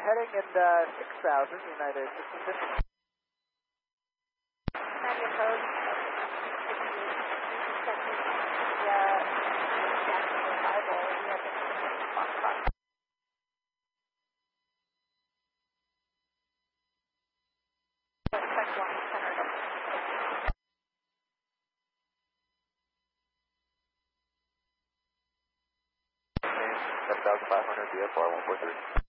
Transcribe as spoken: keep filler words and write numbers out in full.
heading in uh, six thousand, United sixteen fifty. Ninety approach. seven thousand five hundred, V F R one four three.